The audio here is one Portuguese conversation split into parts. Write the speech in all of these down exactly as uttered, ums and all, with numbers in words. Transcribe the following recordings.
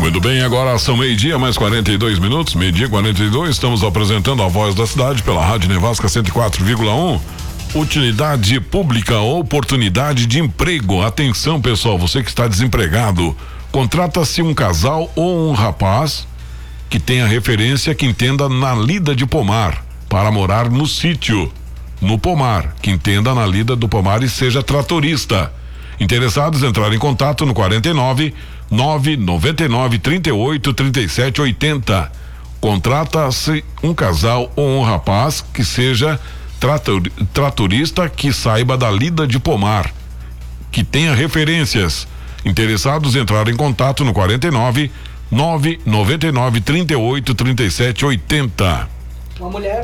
Muito bem, agora são meio-dia, mais quarenta e dois minutos, meio-dia e quarenta e dois, estamos apresentando a Voz da Cidade pela Rádio Nevasca cento e quatro vírgula um. Utilidade pública, oportunidade de emprego. Atenção, pessoal, você que está desempregado, contrata-se um casal ou um rapaz que tenha referência, que entenda na lida de pomar, para morar no sítio, no pomar, que entenda na lida do pomar e seja tratorista. Interessados, entrar em contato no quarenta e nove, nove nove nove, trinta e oito, trinta e sete, oitenta. Contrata-se um casal ou um rapaz que seja trator, tratorista, que saiba da lida de pomar, que tenha referências. Interessados, entrar em contato no quarenta e nove, nove nove nove, trinta e oito, trinta e sete, oitenta. Uma mulher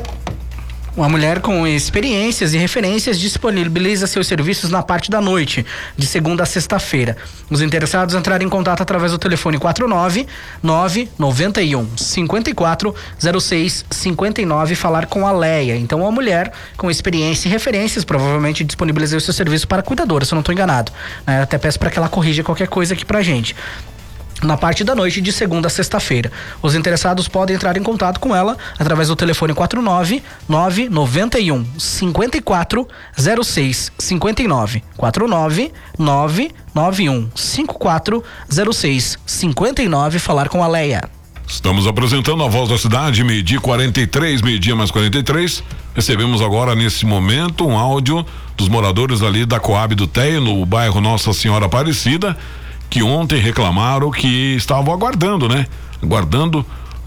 Uma mulher com experiências e referências disponibiliza seus serviços na parte da noite, de segunda a sexta-feira. Os interessados entrarem em contato através do telefone quatro nove, nove nove um, cinco quatro, zero seis cinco nove, falar com a Leia. Então, uma mulher com experiência e referências, provavelmente disponibiliza o seu serviço para cuidadora, se eu não estou enganado. Eu até peço para que ela corrija qualquer coisa aqui pra gente. Na parte da noite, de segunda a sexta-feira. Os interessados podem entrar em contato com ela através do telefone quatro nove, nove nove um, cinco quatro, zero seis cinco nove. quatro nove, nove nove um, cinco quatro, zero seis cinco nove, falar com a Leia. Estamos apresentando a Voz da Cidade, meio-dia quarenta e três, meio-dia mais quarenta e três. Recebemos agora, nesse momento, um áudio dos moradores ali da Coab do Teio, no bairro Nossa Senhora Aparecida, que ontem reclamaram que estavam aguardando, né? Aguardando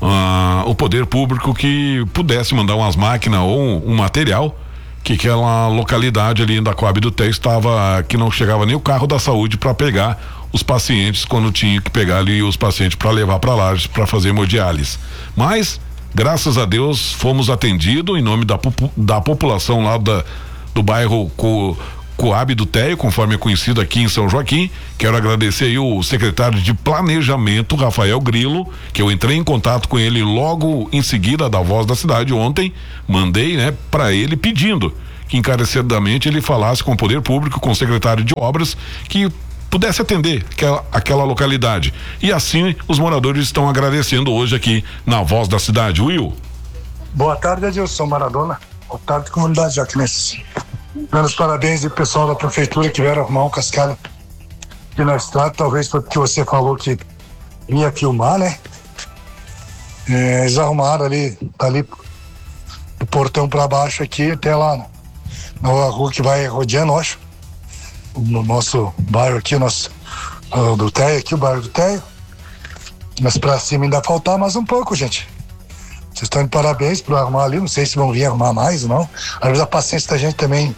ah, o poder público que pudesse mandar umas máquinas ou um, um material, que aquela localidade ali da Coab do Teio estava, que não chegava nem o carro da saúde para pegar os pacientes, quando tinha que pegar ali os pacientes para levar para lá para fazer hemodiálise. Mas, graças a Deus, fomos atendidos em nome da, da população lá da, do bairro Co, Coab do Teio, conforme é conhecido aqui em São Joaquim. Quero agradecer aí o secretário de Planejamento, Rafael Grilo, que eu entrei em contato com ele logo em seguida da Voz da Cidade ontem, mandei, né, para ele pedindo que encarecidamente ele falasse com o poder público, com o secretário de obras, que pudesse atender aquela, aquela localidade. E assim os moradores estão agradecendo hoje aqui na Voz da Cidade. Will. Boa tarde, Adilson Maradona. Boa tarde, comunidade jaquinense. Dando os parabéns ao pessoal da prefeitura que vieram arrumar um cascalho aqui na estrada. Talvez foi porque você falou que ia filmar, né? É, eles arrumaram ali, tá ali do portão pra baixo aqui, até lá na rua que vai rodeando, acho. No nosso bairro aqui, o nosso uh, do Teio aqui, o bairro do Teio. Mas pra cima ainda faltar mais um pouco, gente. Vocês estão de parabéns por arrumar ali, não sei se vão vir arrumar mais ou não. Às vezes a paciência da gente também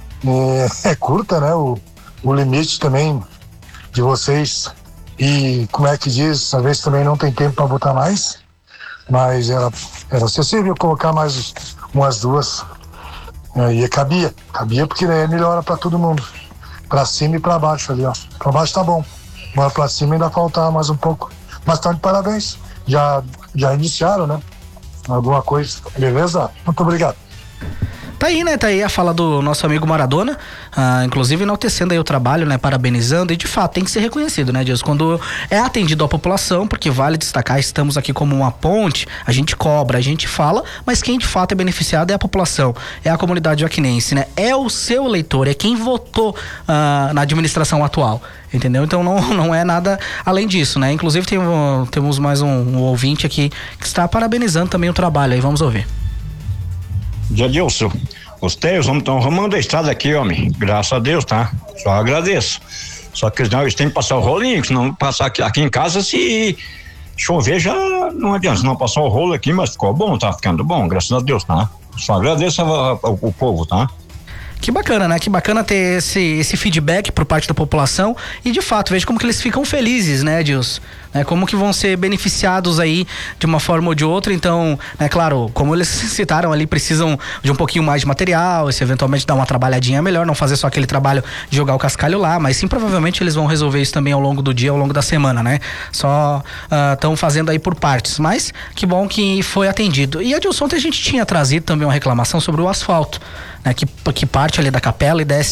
é, é curta, né? O, o limite também de vocês, e como é que diz, às vezes também não tem tempo para botar mais, mas era, era acessível colocar mais umas duas, é, e cabia, cabia porque daí melhora para todo mundo, para cima e para baixo ali, ó. Para baixo tá bom, mas para cima ainda falta mais um pouco, mas estão de parabéns, já, já iniciaram, né? Alguma coisa, beleza? Muito obrigado. Tá aí, né? Tá aí a fala do nosso amigo Maradona, ah, inclusive enaltecendo aí o trabalho, né? Parabenizando, e de fato tem que ser reconhecido, né, Deus? Quando é atendido a população, porque vale destacar, estamos aqui como uma ponte, a gente cobra, a gente fala, mas quem de fato é beneficiado é a população, é a comunidade joaquinense, né? É o seu eleitor, é quem votou ah, na administração atual, entendeu? Então não, não é nada além disso, né? Inclusive tem, temos mais um, um ouvinte aqui que está parabenizando também o trabalho, aí vamos ouvir. Jadilson, os Teios estão arrumando a estrada aqui, homem, graças a Deus, tá? Só agradeço. Só que não, eles têm que passar o rolinho, senão passar aqui, aqui em casa, se chover já não adianta, se não passar o rolo aqui, mas ficou bom, tá ficando bom, graças a Deus, tá? Só agradeço ao, ao, ao povo, tá? Que bacana, né? Que bacana ter esse, esse feedback por parte da população e, de fato, veja como que eles ficam felizes, né, Edilson? Né? Como que vão ser beneficiados aí de uma forma ou de outra. Então, né, claro, como eles citaram ali, precisam de um pouquinho mais de material, se eventualmente dar uma trabalhadinha melhor, não fazer só aquele trabalho de jogar o cascalho lá, mas sim, provavelmente eles vão resolver isso também ao longo do dia, ao longo da semana, né? Só estão uh, fazendo aí por partes, mas que bom que foi atendido. E, Edilson, ontem a gente tinha trazido também uma reclamação sobre o asfalto, né, que, que parte ali da capela e desce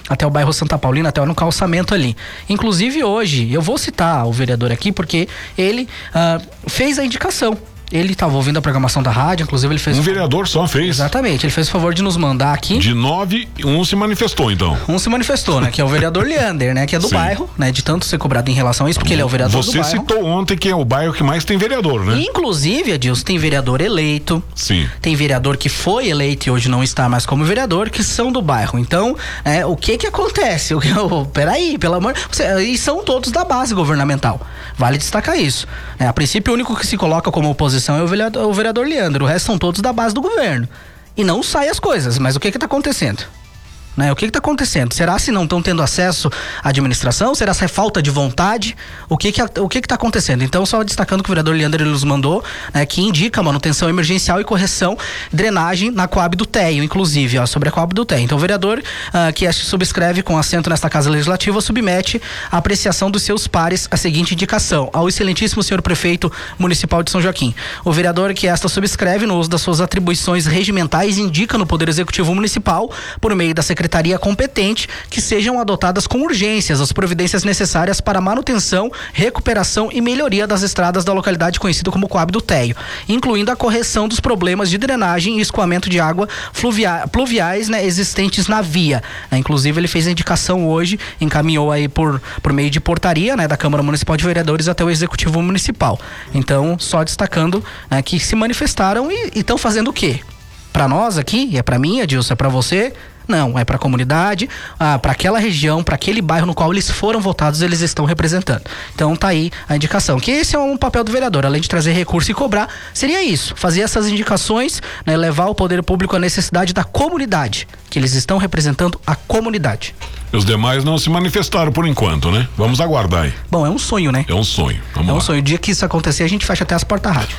até o bairro Santa Paulina, até no calçamento ali. Inclusive hoje, eu vou citar o vereador aqui porque ele uh, fez a indicação. Ele estava ouvindo a programação da rádio, inclusive ele fez... Um vereador só fez. Exatamente, ele fez o favor de nos mandar aqui. De nove, um se manifestou então. Um se manifestou, né? Que é o vereador Leander, né? Que é do Sim. bairro, né? De tanto ser cobrado em relação a isso, porque ele é o vereador Você do bairro. Você citou ontem que é o bairro que mais tem vereador, né? Inclusive, Adilson, tem vereador eleito. Sim. Tem vereador que foi eleito e hoje não está mais como vereador, que são do bairro. Então, é, o que que acontece? O que, oh, peraí, pelo amor... E são todos da base governamental. Vale destacar isso. É, a princípio, o único que se coloca como oposição é o vereador, o vereador Leandro. O resto são todos da base do governo. E não sai as coisas. Mas o que que tá acontecendo? Né? O que que tá acontecendo? Será se não estão tendo acesso à administração? Será se é falta de vontade? O que que, o que que tá acontecendo? Então, só destacando que o vereador Leandro ele nos mandou, né, que indica manutenção emergencial e correção, drenagem na Coab do Teio, inclusive, ó, sobre a Coab do Teio. Então, o vereador uh, que subscreve com assento nesta Casa Legislativa submete a apreciação dos seus pares a seguinte indicação: ao excelentíssimo senhor prefeito municipal de São Joaquim. O vereador que esta subscreve, no uso das suas atribuições regimentais, indica no Poder Executivo Municipal, por meio da Secretaria Secretaria competente, que sejam adotadas com urgências as providências necessárias para a manutenção, recuperação e melhoria das estradas da localidade conhecida como Coab do Teio, incluindo a correção dos problemas de drenagem e escoamento de água fluvia, pluviais, né, existentes na via. Né, inclusive ele fez a indicação hoje, encaminhou aí por, por meio de portaria, né, da Câmara Municipal de Vereadores até o Executivo Municipal. Então, só destacando, né, que se manifestaram e estão fazendo o quê? Para nós aqui, e é para mim, Adilson, é para você... Não, é para a comunidade, ah, para aquela região, para aquele bairro no qual eles foram votados, eles estão representando. Então tá aí a indicação, que esse é um papel do vereador, além de trazer recurso e cobrar, seria isso, fazer essas indicações, né, levar ao poder público a necessidade da comunidade, que eles estão representando a comunidade. Os demais não se manifestaram por enquanto, né? Vamos aguardar aí. Bom, é um sonho, né? É um sonho. Vamos é um lá. sonho. O dia que isso acontecer, a gente fecha até as portas da rádio.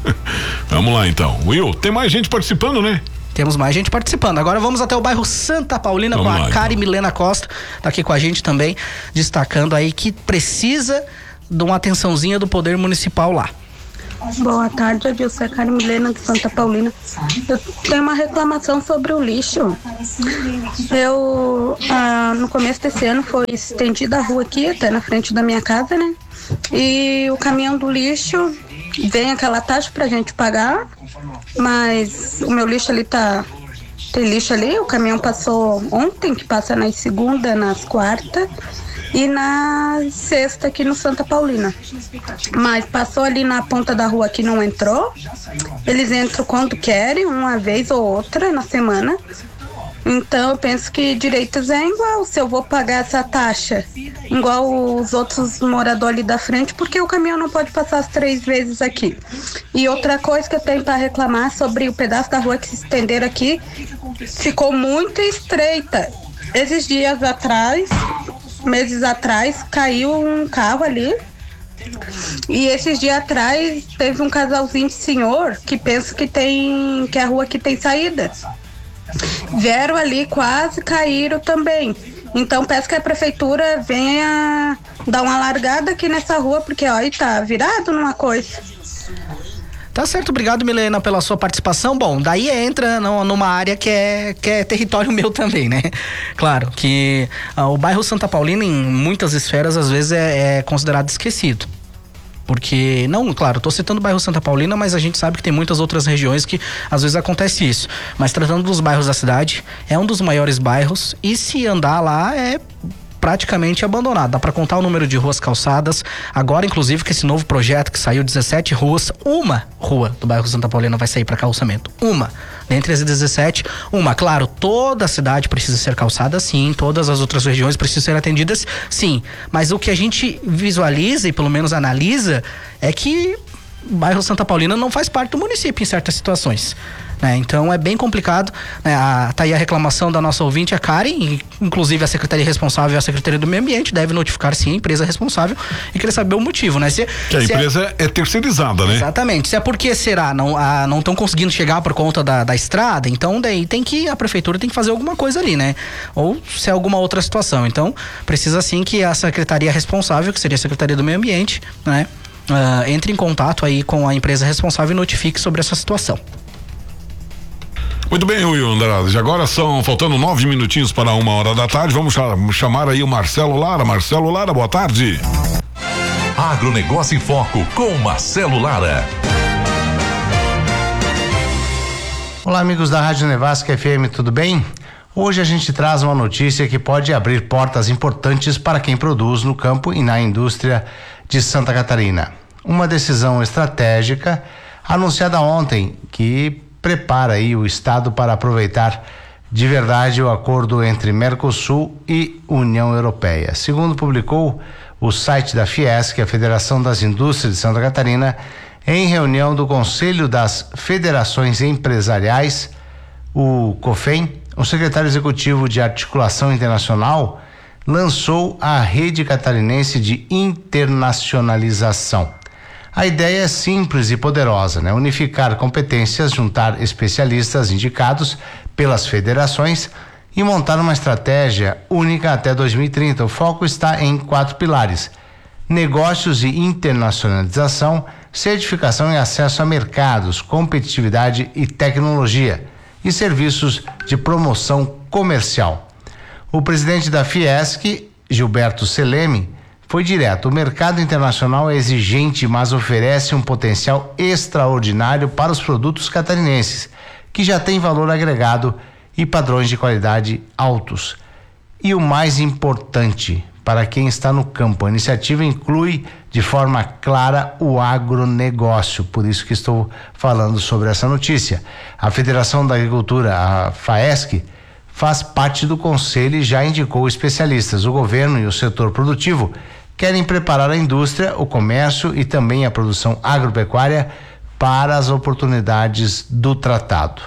Vamos lá então. Will, tem mais gente participando, né? Temos mais gente participando. Agora vamos até o bairro Santa Paulina vamos com a lá, Kari então. Milena Costa, tá aqui com a gente também, destacando aí que precisa de uma atençãozinha do poder municipal lá. Boa tarde, Adilson, é Kari Milena de Santa Paulina. Eu tenho uma reclamação sobre o lixo. Eu, ah, no começo desse ano, foi estendida a rua aqui, até na frente da minha casa, né? E o caminhão do lixo, vem aquela taxa pra gente pagar, mas o meu lixo ali tá... Tem lixo ali, o caminhão passou ontem, que passa nas segunda, nas quarta e na sexta aqui no Santa Paulina. Mas passou ali na ponta da rua que não entrou. Eles entram quando querem, uma vez ou outra na semana. Então eu penso que direitos é igual, se eu vou pagar essa taxa igual os outros moradores ali da frente, porque o caminhão não pode passar as três vezes aqui. E outra coisa que eu tenho para reclamar sobre o pedaço da rua que se estenderam aqui, ficou muito estreita. Esses dias atrás, meses atrás, caiu um carro ali. E esses dias atrás teve um casalzinho de senhor que pensa que tem que a rua aqui tem saída. Vieram ali, quase caíram também. Então peço que a prefeitura venha dar uma largada aqui nessa rua, porque ó, aí tá virado numa coisa. Tá certo, obrigado, Milena, pela sua participação. Bom, daí entra no, numa área que é, que é território meu também, né? Claro que ah, o bairro Santa Paulina, em muitas esferas, às vezes é, é considerado esquecido. Porque, não, claro, tô citando o bairro Santa Paulina, mas a gente sabe que tem muitas outras regiões que às vezes acontece isso. Mas tratando dos bairros da cidade, é um dos maiores bairros e se andar lá é praticamente abandonado. Dá para contar o número de ruas calçadas. Agora, inclusive, que esse novo projeto que saiu, dezessete ruas, uma rua do bairro Santa Paulina vai sair para calçamento. Uma. Dentre as dezessete, uma. Claro, toda a cidade precisa ser calçada, sim. Todas as outras regiões precisam ser atendidas, sim. Mas o que a gente visualiza e pelo menos analisa é que o bairro Santa Paulina não faz parte do município em certas situações. Né? Então é bem complicado, né? a, tá aí a reclamação da nossa ouvinte, a Karen, e, inclusive a secretaria responsável, a Secretaria do Meio Ambiente deve notificar sim a empresa responsável e querer saber o motivo, né? Se, que a se empresa é, é terceirizada, né? Exatamente, se é porque será, não a, não estão conseguindo chegar por conta da, da estrada, então daí tem que, a prefeitura tem que fazer alguma coisa ali, né? Ou se é alguma outra situação, então precisa sim que a secretaria responsável, que seria a Secretaria do Meio Ambiente, né? Uh, entre em contato aí com a empresa responsável e notifique sobre essa situação. Muito bem, Will Andrade. Agora são faltando nove minutinhos para uma hora da tarde. Vamos chamar aí o Marcelo Lara. Marcelo Lara, boa tarde. Agronegócio em Foco com Marcelo Lara. Olá, amigos da Rádio Nevasca F M, tudo bem? Hoje a gente traz uma notícia que pode abrir portas importantes para quem produz no campo e na indústria de Santa Catarina. Uma decisão estratégica anunciada ontem que prepara aí o Estado para aproveitar de verdade o acordo entre Mercosul e União Europeia. Segundo publicou o site da Fiesc, a Federação das Indústrias de Santa Catarina, em reunião do Conselho das Federações Empresariais, o COFEM, o secretário executivo de Articulação Internacional lançou a Rede Catarinense de Internacionalização. A ideia é simples e poderosa, né? Unificar competências, juntar especialistas indicados pelas federações e montar uma estratégia única até dois mil e trinta. O foco está em quatro pilares: negócios e internacionalização, certificação e acesso a mercados, competitividade e tecnologia, e serviços de promoção comercial. O presidente da Fiesc, Gilberto Seleme, foi direto. O mercado internacional é exigente, mas oferece um potencial extraordinário para os produtos catarinenses, que já têm valor agregado e padrões de qualidade altos. E o mais importante, para quem está no campo, a iniciativa inclui de forma clara o agronegócio, por isso que estou falando sobre essa notícia. A Federação da Agricultura, a FAESC, faz parte do conselho e já indicou especialistas. O governo e o setor produtivo querem preparar a indústria, o comércio e também a produção agropecuária para as oportunidades do tratado.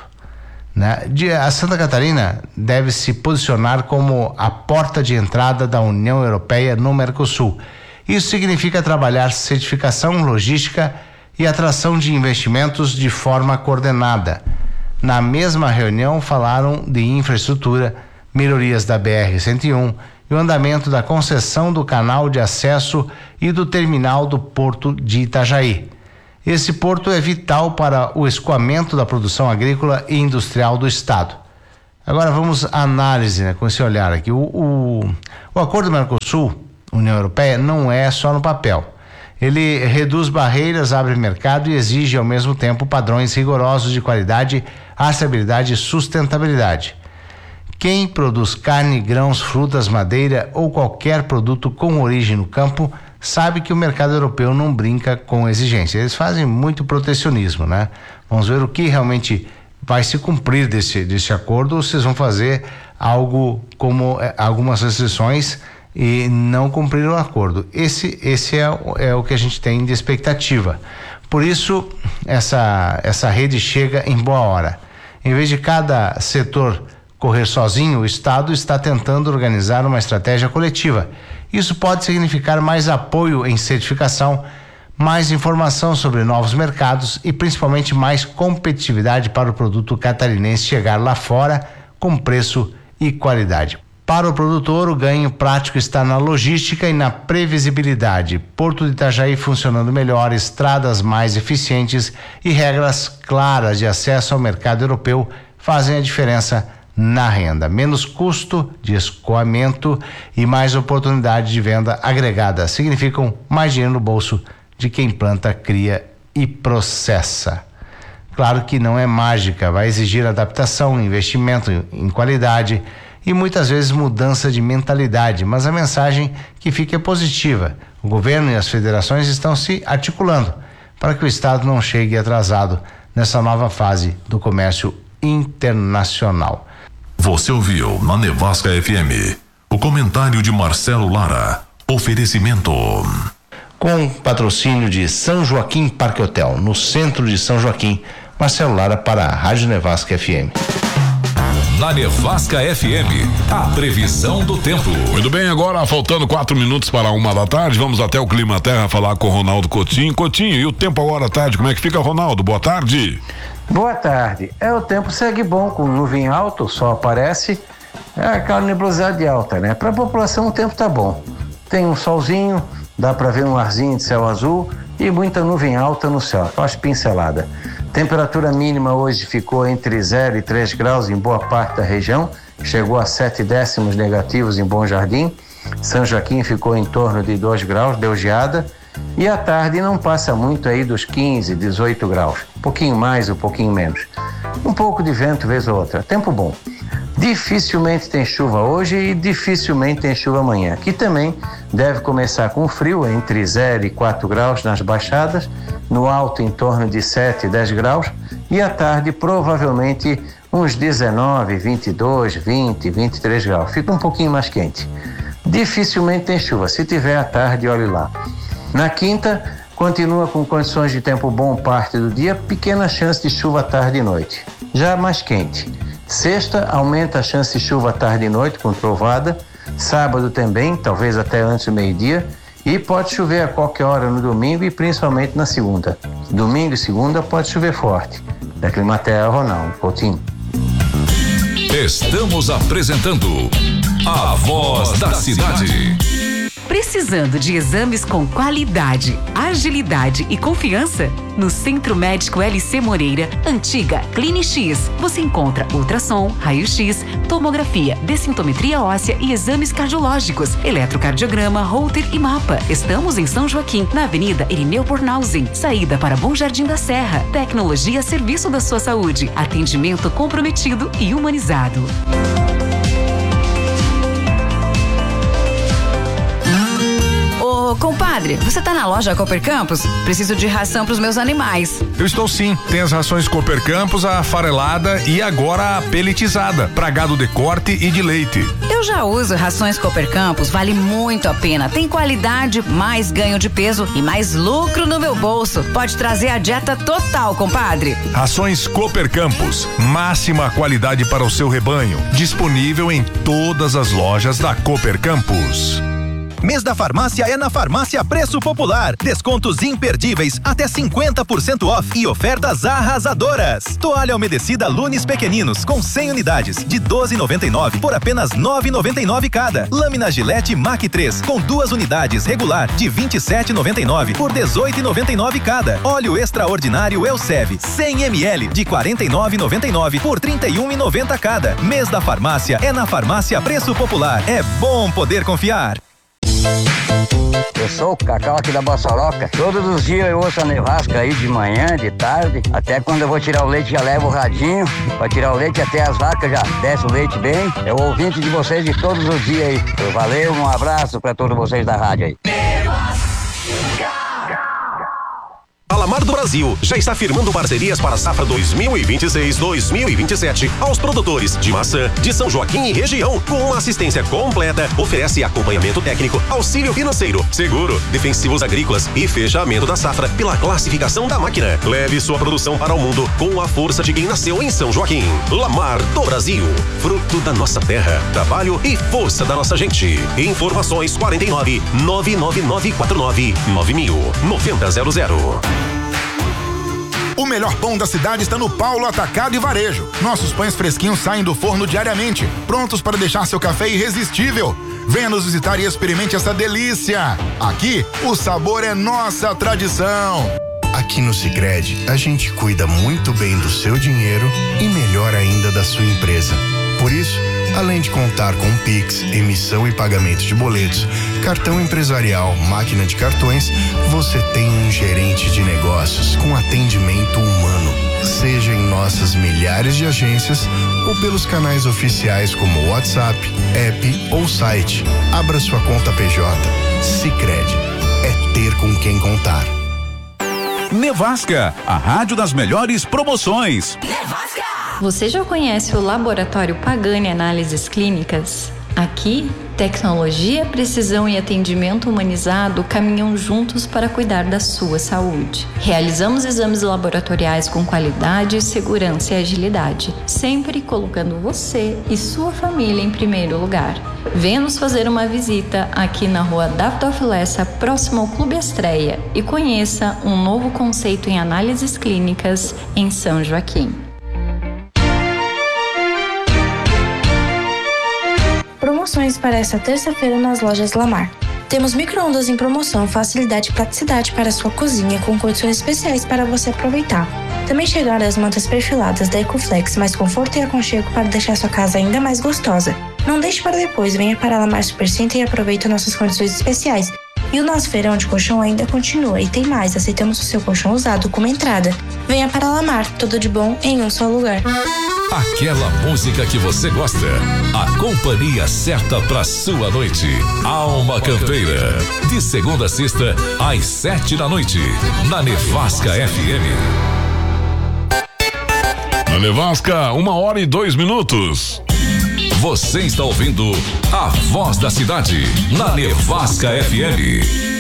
Né? A Santa Catarina deve se posicionar como a porta de entrada da União Europeia no Mercosul. Isso significa trabalhar certificação, logística e atração de investimentos de forma coordenada. Na mesma reunião falaram de infraestrutura, melhorias da B R cento e um e o andamento da concessão do canal de acesso e do terminal do Porto de Itajaí. Esse porto é vital para o escoamento da produção agrícola e industrial do Estado. Agora vamos à análise, né, com esse olhar aqui. O, o, o acordo Mercosul, União Europeia, não é só no papel. Ele reduz barreiras, abre mercado e exige ao mesmo tempo padrões rigorosos de qualidade, acessibilidade e sustentabilidade. Quem produz carne, grãos, frutas, madeira ou qualquer produto com origem no campo sabe que o mercado europeu não brinca com exigências. Eles fazem muito protecionismo, né? Vamos ver o que realmente vai se cumprir desse, desse acordo, ou vocês vão fazer algo como é, algumas restrições e não cumprir o acordo. Esse, esse é, é o que a gente tem de expectativa. Por isso, essa, essa rede chega em boa hora. Em vez de cada setor correr sozinho, o Estado está tentando organizar uma estratégia coletiva. Isso pode significar mais apoio em certificação, mais informação sobre novos mercados e principalmente mais competitividade para o produto catarinense chegar lá fora com preço e qualidade. Para o produtor, o ganho prático está na logística e na previsibilidade. Porto de Itajaí funcionando melhor, estradas mais eficientes e regras claras de acesso ao mercado europeu fazem a diferença na renda. Menos custo de escoamento e mais oportunidade de venda agregada significam mais dinheiro no bolso de quem planta, cria e processa. Claro que não é mágica, vai exigir adaptação, investimento em qualidade e muitas vezes mudança de mentalidade, mas a mensagem que fica é positiva. O governo e as federações estão se articulando para que o Estado não chegue atrasado nessa nova fase do comércio internacional. Você ouviu na Nevasca F M o comentário de Marcelo Lara. Oferecimento com patrocínio de São Joaquim Parque Hotel, no centro de São Joaquim. Marcelo Lara para a Rádio Nevasca F M. Na Nevasca F M, a previsão do tempo. Muito bem, agora faltando quatro minutos para uma da tarde, vamos até o Clima Terra falar com o Ronaldo Coutinho. Coutinho, e o tempo agora à tarde, como é que fica, Ronaldo? Boa tarde. Boa tarde. É, o tempo segue bom, com nuvem alta, o sol aparece, é aquela nebulosidade alta, né? Para a população o tempo tá bom. Tem um solzinho, dá para ver um arzinho de céu azul e muita nuvem alta no céu, aquelas pinceladas. Temperatura mínima hoje ficou entre zero e três graus em boa parte da região, chegou a sete décimos negativos em Bom Jardim. São Joaquim ficou em torno de dois graus, deu geada. E à tarde não passa muito aí dos quinze, dezoito graus. Um pouquinho mais, um pouquinho menos. Um pouco de vento, vez ou outra. Tempo bom. Dificilmente tem chuva hoje e dificilmente tem chuva amanhã, que também deve começar com frio, entre zero e quatro graus nas baixadas, no alto em torno de sete, dez graus, e à tarde provavelmente uns dezenove, vinte e dois, vinte, vinte e três graus. Fica um pouquinho mais quente. Dificilmente tem chuva, se tiver à tarde, olhe lá. Na quinta, continua com condições de tempo bom parte do dia, pequena chance de chuva à tarde e noite, já mais quente. Sexta, aumenta a chance de chuva à tarde e noite, com trovada. Sábado também, talvez até antes do meio-dia. E pode chover a qualquer hora no domingo e principalmente na segunda. Domingo e segunda pode chover forte. Da Climaterra, Ronaldo Coutinho. Estamos apresentando A Voz da Cidade. Precisando de exames com qualidade, agilidade e confiança? No Centro Médico L C Moreira, antiga CliniX, você encontra ultrassom, raio-x, tomografia, densitometria óssea e exames cardiológicos, eletrocardiograma, holter e mapa. Estamos em São Joaquim, na Avenida Irineu Bornhausen, saída para Bom Jardim da Serra. Tecnologia a serviço da sua saúde, atendimento comprometido e humanizado. Compadre, você tá na loja Cooper Campos? Preciso de ração pros meus animais. Eu estou sim. Tem as rações Cooper Campos, a farelada e agora a peletizada, pra gado de corte e de leite. Eu já uso rações Cooper Campos, vale muito a pena. Tem qualidade, mais ganho de peso e mais lucro no meu bolso. Pode trazer a dieta total, compadre. Rações Cooper Campos, máxima qualidade para o seu rebanho. Disponível em todas as lojas da Cooper Campos. Mês da farmácia é na Farmácia Preço Popular. Descontos imperdíveis, até cinquenta por cento off e ofertas arrasadoras. Toalha umedecida Lunes Pequeninos com cem unidades de doze reais e noventa e nove centavos por apenas nove reais e noventa e nove centavos cada. Lâmina Gillette Mac três com duas unidades regular de vinte e sete reais e noventa e nove centavos por dezoito reais e noventa e nove centavos cada. Óleo extraordinário Elsev cem mililitros de quarenta e nove reais e noventa e nove centavos por trinta e um reais e noventa centavos cada. Mês da farmácia é na Farmácia Preço Popular. É bom poder confiar. Eu sou o Cacau aqui da Bossoroca. Todos os dias eu ouço a nevasca aí de manhã, de tarde. Até quando eu vou tirar o leite já levo o radinho. Pra tirar o leite até as vacas já desce o leite bem. É o ouvinte de vocês de todos os dias aí. Valeu, um abraço pra todos vocês da rádio aí. A Lamar do Brasil já está firmando parcerias para a safra dois mil e vinte e seis, dois mil e vinte e sete aos produtores de maçã de São Joaquim e região, com uma assistência completa, oferece acompanhamento técnico, auxílio financeiro, seguro, defensivos agrícolas e fechamento da safra pela classificação da máquina. Leve sua produção para o mundo com a força de quem nasceu em São Joaquim. Lamar do Brasil, fruto da nossa terra, trabalho e força da nossa gente. Informações quarenta e nove, nove nove nove quatro nove, nove mil, noventa zero zero. O melhor pão da cidade está no Paulo Atacado e Varejo. Nossos pães fresquinhos saem do forno diariamente, prontos para deixar seu café irresistível. Venha nos visitar e experimente essa delícia. Aqui, o sabor é nossa tradição. Aqui no Sicredi, a gente cuida muito bem do seu dinheiro e melhor ainda da sua empresa. Por isso, além de contar com Pix, emissão e pagamento de boletos, cartão empresarial, máquina de cartões, você tem um gerente de negócios com atendimento humano. Seja em nossas milhares de agências ou pelos canais oficiais como WhatsApp, app ou site. Abra sua conta P J. Sicredi. É ter com quem contar. Nevasca, a rádio das melhores promoções. Nevasca! Você já conhece o Laboratório Pagani Análises Clínicas? Aqui, tecnologia, precisão e atendimento humanizado caminham juntos para cuidar da sua saúde. Realizamos exames laboratoriais com qualidade, segurança e agilidade, sempre colocando você e sua família em primeiro lugar. Venha nos fazer uma visita aqui na rua David of Lessa, próximo ao Clube Estreia, e conheça um novo conceito em análises clínicas em São Joaquim. Promoções para esta terça-feira nas lojas Lamar. Temos micro-ondas em promoção, facilidade e praticidade para a sua cozinha, com condições especiais para você aproveitar. Também chegaram as mantas perfiladas da Ecoflex, mais conforto e aconchego para deixar sua casa ainda mais gostosa. Não deixe para depois, venha para a Lamar Supercenter e aproveite nossas condições especiais. E o nosso feirão de colchão ainda continua, e tem mais, aceitamos o seu colchão usado como entrada. Venha para a Lamar, tudo de bom em um só lugar. Aquela música que você gosta, a companhia certa pra sua noite. Alma Campeira, de segunda a sexta, às sete da noite, na Nevasca F M. Na Nevasca, uma hora e dois minutos. Você está ouvindo a Voz da Cidade, na Nevasca F M.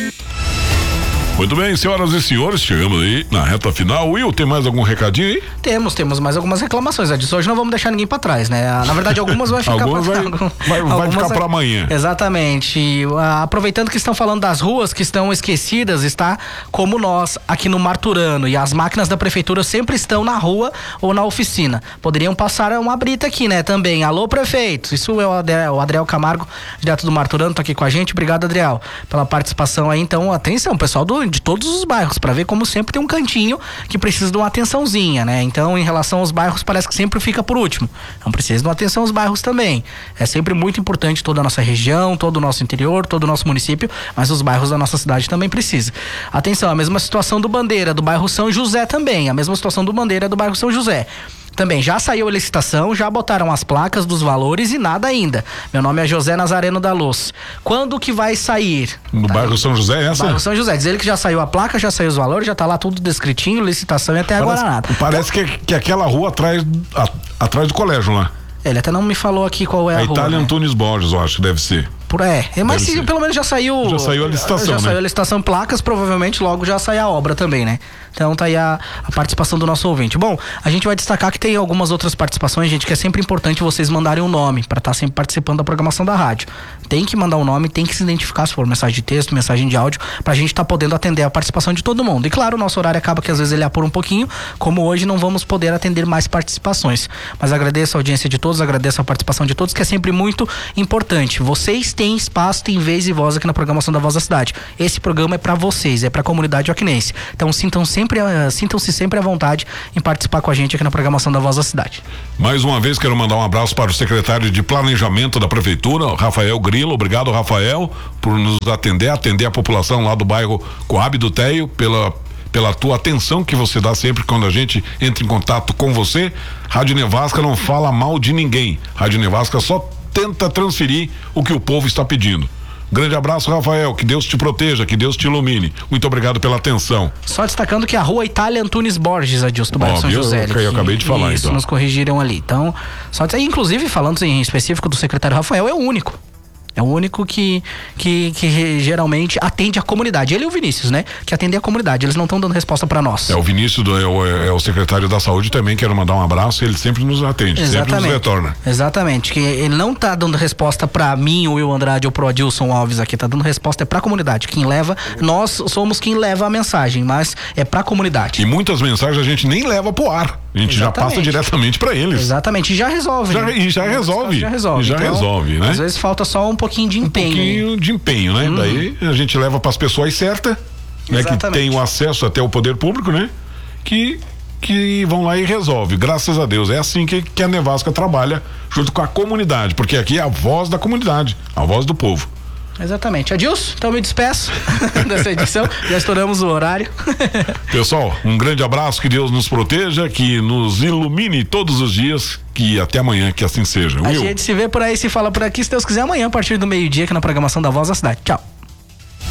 Muito bem, senhoras e senhores, chegamos aí na reta final. Will, tem mais algum recadinho aí? Temos, temos mais algumas reclamações. Edson, hoje não vamos deixar ninguém pra trás, né? Na verdade, algumas vai ficar algumas pra... vai, vai, vai ficar pra amanhã. Exatamente. Aproveitando que estão falando das ruas que estão esquecidas, está como nós aqui no Marturano. E as máquinas da prefeitura sempre estão na rua ou na oficina. Poderiam passar uma brita aqui, né? Também. Alô, prefeito. Isso é o Adriel, o Adriel Camargo, direto do Marturano, tá aqui com a gente. Obrigado, Adriel, pela participação aí. Então, atenção, pessoal do de todos os bairros, para ver como sempre tem um cantinho que precisa de uma atençãozinha, né? Então, em relação aos bairros, parece que sempre fica por último. Então, precisa de uma atenção aos bairros também. É sempre muito importante toda a nossa região, todo o nosso interior, todo o nosso município, mas os bairros da nossa cidade também precisam. Atenção, a mesma situação do Bandeira, do bairro São José também, a mesma situação do Bandeira do bairro São José. Também já saiu a licitação, já botaram as placas dos valores e nada ainda. Meu nome é José Nazareno da Luz. Quando que vai sair? No tá bairro São José, essa? No bairro São José. Diz ele que já saiu a placa, já saiu os valores, já tá lá tudo descritinho, licitação e até parece, agora nada. Parece então, que, que aquela rua atrás, a, atrás do colégio lá. Ele até não me falou aqui qual é a, a rua. Itália, né? Antunes Borges, eu acho que deve ser. Por é, mas se, pelo menos já saiu. Já saiu a licitação, já né? saiu a licitação, placas, provavelmente logo já sai a obra também, né? Então tá aí a, a participação do nosso ouvinte. Bom, a gente vai destacar que tem algumas outras participações, gente, que é sempre importante vocês mandarem um nome para estar tá sempre participando da programação da rádio. Tem que mandar um nome, tem que se identificar, se for mensagem de texto, mensagem de áudio, pra gente estar tá podendo atender a participação de todo mundo. E claro, o nosso horário acaba que às vezes ele apura um pouquinho, como hoje não vamos poder atender mais participações. Mas agradeço a audiência de todos, agradeço a participação de todos, que é sempre muito importante. Vocês têm espaço, têm vez e voz aqui na programação da Voz da Cidade. Esse programa é para vocês, é para a comunidade joaquinense. Então sintam sempre, uh, sintam-se sempre à vontade em participar com a gente aqui na programação da Voz da Cidade. Mais uma vez quero mandar um abraço para o secretário de Planejamento da Prefeitura, Rafael Grilo. Obrigado, Rafael, por nos atender, atender a população lá do bairro Coab do Teio, pela pela tua atenção que você dá sempre quando a gente entra em contato com você. Rádio Nevasca não fala mal de ninguém. Rádio Nevasca só tenta transferir o que o povo está pedindo. Grande abraço, Rafael, que Deus te proteja, que Deus te ilumine. Muito obrigado pela atenção. Só destacando que a rua Itália Antunes Borges, Adilson, do bairro São José. Eu, eu acabei de falar, isso, então. nos corrigiram ali. Então, só inclusive falando em específico do secretário Rafael, é o único. É o único que, que, que geralmente atende a comunidade. Ele e o Vinícius, né? Que atende a comunidade. Eles não estão dando resposta para nós. É o Vinícius, do, é, o, é o secretário da Saúde também. Quero mandar um abraço. Ele sempre nos atende, Exatamente. sempre nos retorna. Exatamente. Que ele não tá dando resposta para mim, o Will Andrade ou pro Adilson Alves aqui. Tá dando resposta é para a comunidade. Quem leva, nós somos quem leva a mensagem, mas é para a comunidade. E muitas mensagens a gente nem leva pro ar. A gente Exatamente. já passa diretamente para eles. Exatamente. E já resolve. Já, né? E já resolve. Já resolve. E já então, resolve, né? Às vezes falta só um pouquinho de empenho. Um pouquinho de empenho, né? Hum. Daí a gente leva para as pessoas certas, né? Que tem o acesso até o poder público, né? Que, que vão lá e resolve. Graças a Deus. É assim que, que a Nevasca trabalha junto com a comunidade, porque aqui é a voz da comunidade, a voz do povo. Exatamente. Adilson, então me despeço dessa edição, já estouramos o horário. Pessoal, um grande abraço, que Deus nos proteja, que nos ilumine todos os dias, que até amanhã, que assim seja. A Will. gente se vê por aí, se fala por aqui, se Deus quiser, amanhã, a partir do meio-dia, aqui na programação da Voz da Cidade. Tchau.